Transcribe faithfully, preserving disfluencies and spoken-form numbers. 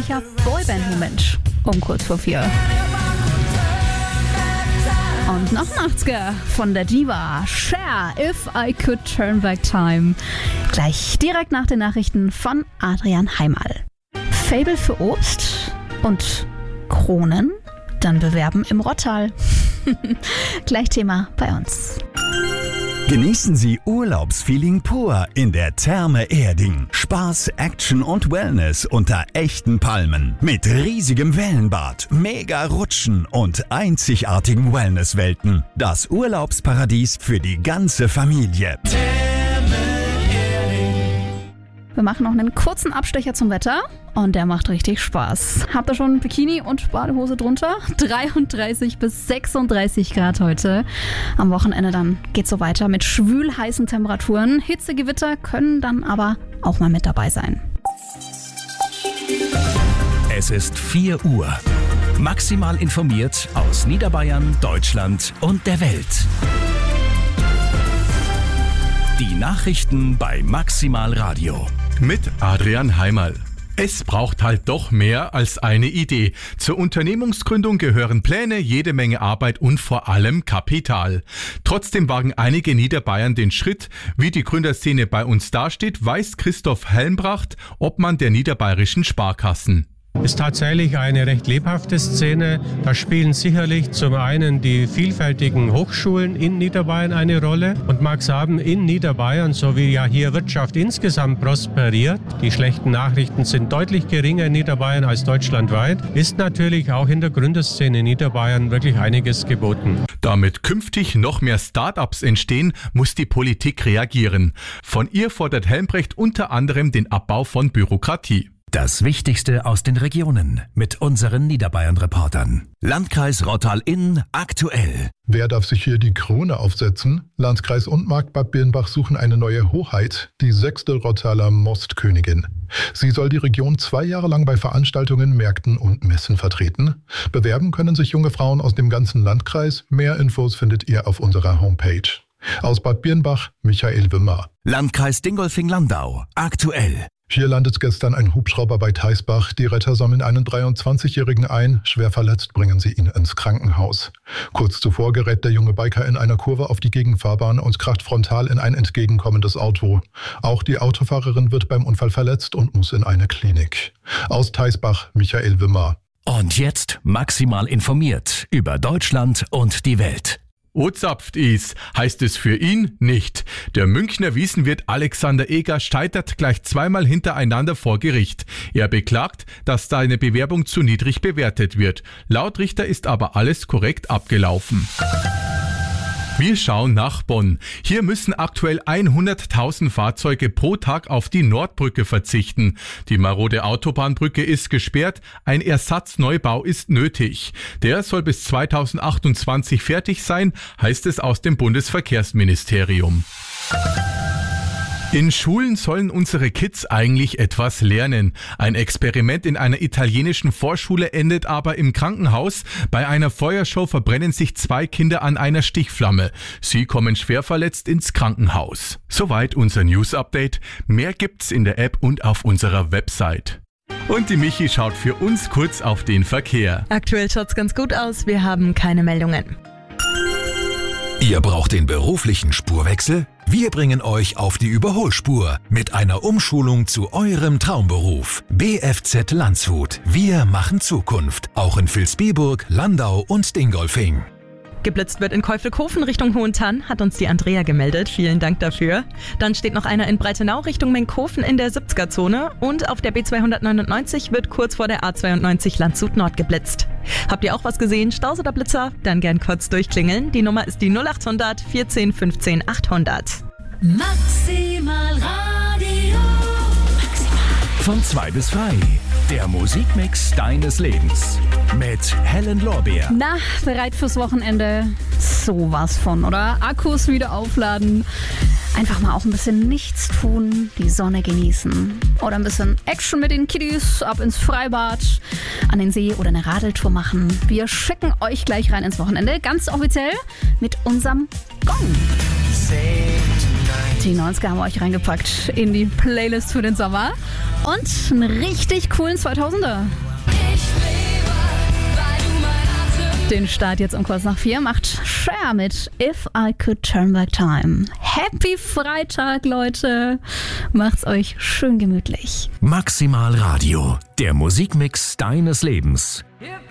gemütlicher Boyband-Moment um kurz vor vier. Und noch ein achtziger von der Diva, Cher, If I Could Turn Back Time. Gleich direkt nach den Nachrichten von Adrian Heimal. Faible für Obst und Kronen? Dann bewerben im Rottal. Gleich Thema bei uns. Genießen Sie Urlaubsfeeling pur in der Therme Erding. Spaß, Action und Wellness unter echten Palmen. Mit riesigem Wellenbad, mega Rutschen und einzigartigen Wellnesswelten. Das Urlaubsparadies für die ganze Familie. Wir machen noch einen kurzen Abstecher zum Wetter und der macht richtig Spaß. Habt ihr schon Bikini und Badehose drunter? dreiunddreißig bis sechsunddreißig Grad heute. Am Wochenende dann geht's so weiter mit schwül heißen Temperaturen. Hitzegewitter können dann aber auch mal mit dabei sein. Es ist vier Uhr. Maximal informiert aus Niederbayern, Deutschland und der Welt. Die Nachrichten bei Maximal Radio. Mit Adrian Heimal. Es braucht halt doch mehr als eine Idee. Zur Unternehmensgründung gehören Pläne, jede Menge Arbeit und vor allem Kapital. Trotzdem wagen einige Niederbayern den Schritt. Wie die Gründerszene bei uns dasteht, weiß Christoph Helmbracht, Obmann der niederbayerischen Sparkassen. Ist tatsächlich eine recht lebhafte Szene. Da spielen sicherlich zum einen die vielfältigen Hochschulen in Niederbayern eine Rolle. Und mag sagen, in Niederbayern, so wie ja hier Wirtschaft insgesamt prosperiert, die schlechten Nachrichten sind deutlich geringer in Niederbayern als deutschlandweit, ist natürlich auch in der Gründerszene in Niederbayern wirklich einiges geboten. Damit künftig noch mehr Start-ups entstehen, muss die Politik reagieren. Von ihr fordert Helmbrecht unter anderem den Abbau von Bürokratie. Das Wichtigste aus den Regionen mit unseren Niederbayern-Reportern. Landkreis Rottal-Inn aktuell. Wer darf sich hier die Krone aufsetzen? Landkreis und Markt Bad Birnbach suchen eine neue Hoheit, die sechste Rottaler Mostkönigin. Sie soll die Region zwei Jahre lang bei Veranstaltungen, Märkten und Messen vertreten. Bewerben können sich junge Frauen aus dem ganzen Landkreis. Mehr Infos findet ihr auf unserer Homepage. Aus Bad Birnbach, Michael Wimmer. Landkreis Dingolfing-Landau aktuell. Hier landet gestern ein Hubschrauber bei Theisbach. Die Retter sammeln einen dreiundzwanzigjährigen ein. Schwer verletzt bringen sie ihn ins Krankenhaus. Kurz zuvor gerät der junge Biker in einer Kurve auf die Gegenfahrbahn und kracht frontal in ein entgegenkommendes Auto. Auch die Autofahrerin wird beim Unfall verletzt und muss in eine Klinik. Aus Theisbach, Michael Wimmer. Und jetzt maximal informiert über Deutschland und die Welt. Ozapft is, heißt es für ihn nicht. Der Münchner Wiesenwirt Alexander Eger scheitert gleich zweimal hintereinander vor Gericht. Er beklagt, dass seine Bewerbung zu niedrig bewertet wird. Laut Richter ist aber alles korrekt abgelaufen. Wir schauen nach Bonn. Hier müssen aktuell hunderttausend Fahrzeuge pro Tag auf die Nordbrücke verzichten. Die marode Autobahnbrücke ist gesperrt, ein Ersatzneubau ist nötig. Der soll bis zweitausendachtundzwanzig fertig sein, heißt es aus dem Bundesverkehrsministerium. In Schulen sollen unsere Kids eigentlich etwas lernen. Ein Experiment in einer italienischen Vorschule endet aber im Krankenhaus. Bei einer Feuershow verbrennen sich zwei Kinder an einer Stichflamme. Sie kommen schwer verletzt ins Krankenhaus. Soweit unser News-Update. Mehr gibt's in der App und auf unserer Website. Und die Michi schaut für uns kurz auf den Verkehr. Aktuell schaut's ganz gut aus. Wir haben keine Meldungen. Ihr braucht den beruflichen Spurwechsel? Wir bringen euch auf die Überholspur mit einer Umschulung zu eurem Traumberuf. B F Z Landshut. Wir machen Zukunft. Auch in Vilsbiburg, Landau und Dingolfing. Geblitzt wird in Käufelkofen Richtung Hohentann, hat uns die Andrea gemeldet. Vielen Dank dafür. Dann steht noch einer in Breitenau Richtung Menkhofen in der siebziger-Zone. Und auf der B zweihundertneunundneunzig wird kurz vor der A zweiundneunzig Landshut Nord geblitzt. Habt ihr auch was gesehen, Staus oder Blitzer? Dann gern kurz durchklingeln. Die Nummer ist die null achthundert vierzehn fünfzehn achthundert. Maximal Radio. Von zwei bis drei. Der Musikmix deines Lebens. Mit Helen Lorbeer. Na, bereit fürs Wochenende? Sowas von, oder? Akkus wieder aufladen. Einfach mal auch ein bisschen nichts tun, die Sonne genießen. Oder ein bisschen Action mit den Kiddies, ab ins Freibad, an den See oder eine Radeltour machen. Wir schicken euch gleich rein ins Wochenende, ganz offiziell mit unserem Gong. Die neunziger haben wir euch reingepackt in die Playlist für den Sommer. Und einen richtig coolen zweitausender. Den Start jetzt um kurz nach vier macht Cher mit If I Could Turn Back Time. Happy Freitag, Leute. Macht's euch schön gemütlich. Maximal Radio, der Musikmix deines Lebens.